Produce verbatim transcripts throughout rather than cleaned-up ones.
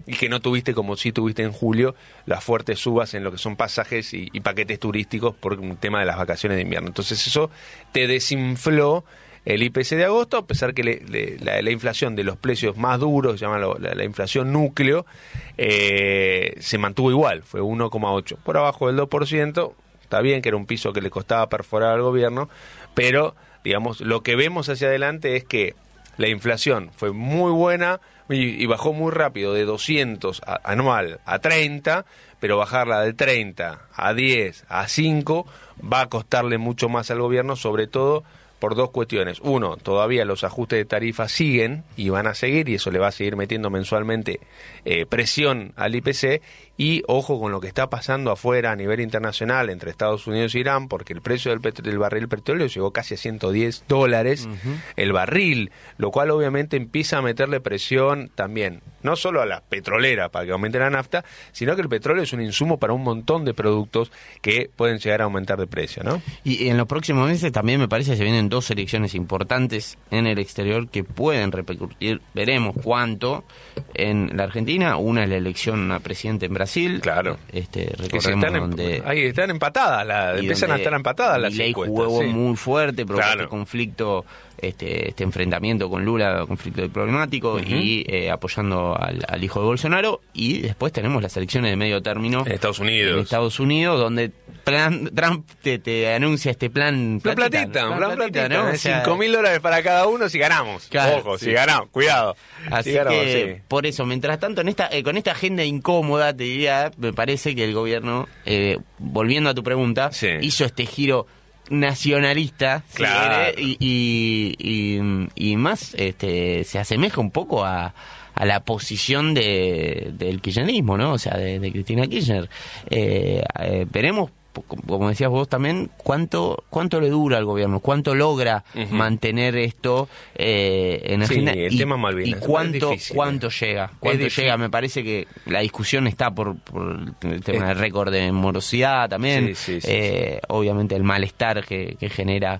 y que no tuviste, como sí tuviste en julio, las fuertes subas en lo que son pasajes y, y paquetes turísticos por un tema de las vacaciones de invierno. Entonces eso te desinfló el I P C de agosto, a pesar que le, le, la, la inflación de los precios más duros, se llama lo, la, la inflación núcleo, eh, se mantuvo igual, fue uno coma ocho, por abajo del dos por ciento. Está bien que era un piso que le costaba perforar al gobierno, pero digamos, lo que vemos hacia adelante es que la inflación fue muy buena y, y bajó muy rápido de doscientos a, anual a treinta, pero bajarla de treinta a diez a cinco va a costarle mucho más al gobierno, sobre todo por dos cuestiones. Uno, todavía los ajustes de tarifas siguen y van a seguir, y eso le va a seguir metiendo mensualmente eh, presión al I P C. Y ojo con lo que está pasando afuera a nivel internacional entre Estados Unidos e Irán, porque el precio del, petro, del barril petróleo llegó casi a ciento diez dólares uh-huh. el barril, lo cual obviamente empieza a meterle presión también, no solo a la petrolera para que aumente la nafta, sino que el petróleo es un insumo para un montón de productos que pueden llegar a aumentar de precio, ¿no? Y en los próximos meses también me parece que se vienen dos elecciones importantes en el exterior que pueden repercutir, veremos cuánto, en la Argentina. Una es la elección a presidente en Brasil. Claro. Este, que se están, donde, ahí están empatadas, la, empiezan a estar empatadas las encuestas. Jugó sí. muy fuerte, provocó claro. este conflicto, este, este enfrentamiento con Lula, conflicto diplomático, uh-huh. y eh, apoyando al, al hijo de Bolsonaro. Y después tenemos las elecciones de medio término en Estados Unidos, en Estados Unidos, donde plan, Trump te, te anuncia este plan platita, platita, plan plan platita, platita, ¿no? O sea, cinco mil dólares para cada uno si ganamos. Claro, Ojo, sí. si ganamos, cuidado. Así si ganamos, que, sí. por eso, mientras tanto, en esta eh, con esta agenda incómoda, te diría, me parece que el gobierno, eh, volviendo a tu pregunta, sí. hizo este giro nacionalista, claro. si y, y, y, y más este se asemeja un poco a, a la posición de del kirchnerismo, ¿no? O sea, de, de Cristina Kirchner. Eh, eh, veremos, como decías vos también, cuánto cuánto le dura al gobierno, cuánto logra uh-huh. mantener esto eh, en agenda, sí, el y, tema Malvinas, y cuánto difícil, cuánto eh. llega, cuánto llega. Me parece que la discusión está por, por el tema es... del récord de morosidad también, sí, sí, sí, eh, sí. obviamente el malestar que, que genera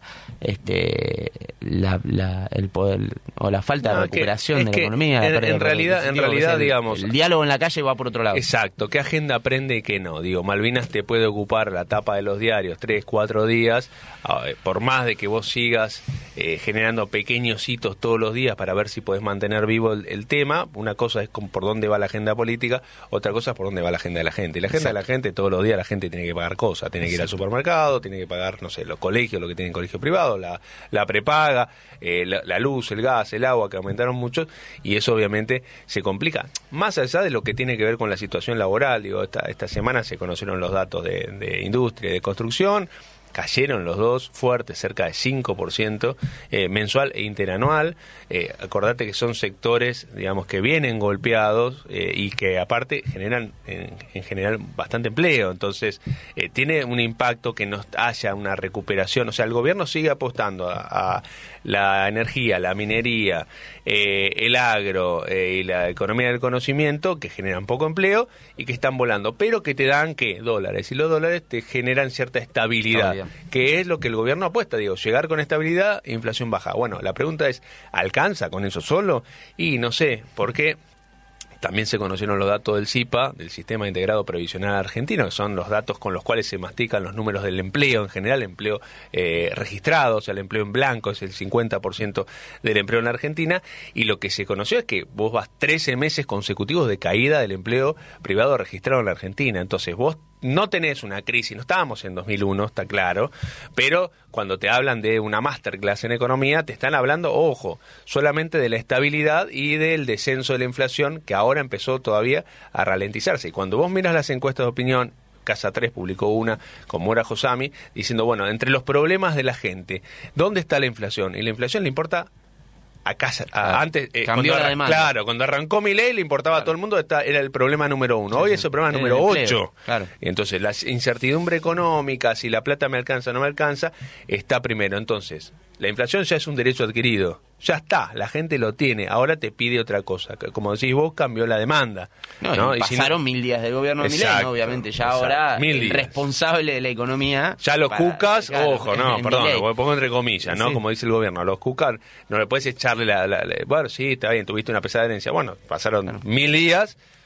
este la, la el poder o la falta no, de recuperación que, de la que economía. En, en realidad, en realidad, el, digamos, el diálogo en la calle va por otro lado. Exacto, ¿qué agenda aprende y qué no? Digo, Malvinas te puede ocupar la tapa de los diarios tres, cuatro días, por más de que vos sigas eh, generando pequeños hitos todos los días para ver si podés mantener vivo el, el tema. Una cosa es con, por dónde va la agenda política, otra cosa es por dónde va la agenda de la gente. Y la agenda Exacto. de la gente, todos los días la gente tiene que pagar cosas, tiene que ir Exacto. al supermercado, tiene que pagar, no sé, los colegios, lo que tienen colegio privado, la, la prepaga, eh, la, la luz, el gas, el agua, que aumentaron mucho, y eso obviamente se complica. Más allá de lo que tiene que ver con la situación laboral, digo, esta, esta semana se conocieron los datos de, de industria y de construcción, cayeron los dos fuertes, cerca de cinco por ciento eh, mensual e interanual. Eh, acordate que son sectores, digamos, que vienen golpeados eh, y que aparte generan en, en general bastante empleo. Entonces, eh, tiene un impacto que no haya una recuperación. O sea, el gobierno sigue apostando a, a la energía, la minería, eh, el agro eh, y la economía del conocimiento, que generan poco empleo y que están volando, pero que te dan, ¿qué? Dólares. Y los dólares te generan cierta estabilidad. Oh, que es lo que el gobierno apuesta, digo, llegar con estabilidad e inflación baja. Bueno, la pregunta es, ¿alcanza con eso solo? Y no sé, porque también se conocieron los datos del S I P A, del Sistema Integrado Previsional Argentino, que son los datos con los cuales se mastican los números del empleo en general, empleo eh, registrado, o sea, el empleo en blanco es el cincuenta por ciento del empleo en la Argentina, y lo que se conoció es que vos vas trece meses consecutivos de caída del empleo privado registrado en la Argentina. Entonces vos no tenés una crisis, no estábamos en dos mil uno, está claro, pero cuando te hablan de una masterclass en economía, te están hablando, ojo, solamente de la estabilidad y del descenso de la inflación, que ahora empezó todavía a ralentizarse. Y cuando vos miras las encuestas de opinión, Casa tres publicó una con Mora Josami, diciendo, bueno, entre los problemas de la gente, ¿dónde está la inflación? Y la inflación le importa a casa, a, antes eh, cambió la arran- demanda. Claro, cuando arrancó Milei le importaba claro. a todo el mundo, esta, era el problema número uno. Hoy sí, es el problema número ocho. Claro. Y entonces la incertidumbre económica, si la plata me alcanza o no me alcanza, está primero. Entonces, la inflación ya es un derecho adquirido. Ya está, la gente lo tiene. Ahora te pide otra cosa. Como decís vos, cambió la demanda. No, ¿no? Y y pasaron si no... mil días del gobierno de Milei, ¿no? Obviamente. Ya exacto, ahora mil el días. responsable de la economía... Ya los para, cucas, claro, ojo, no, perdón, Milei. lo pongo entre comillas, ¿no? Sí. Como dice el gobierno, a los cucas no le puedes echarle la, la, la... Bueno, sí, está bien, tuviste una pesada herencia. Bueno, pasaron claro. mil días,